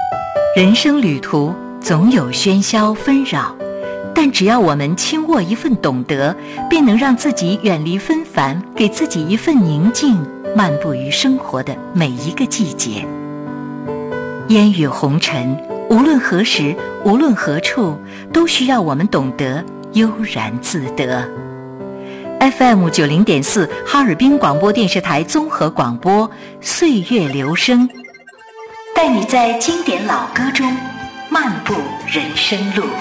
人生旅途总有喧嚣纷扰，但只要我们轻握一份懂得，便能让自己远离纷繁，给自己一份宁静，漫步于生活的每一个季节。烟雨红尘，无论何时，无论何处，都需要我们懂得悠然自得。FM 90.4哈尔滨广播电视台综合广播，岁月留声，带你在经典老歌中漫步人生路。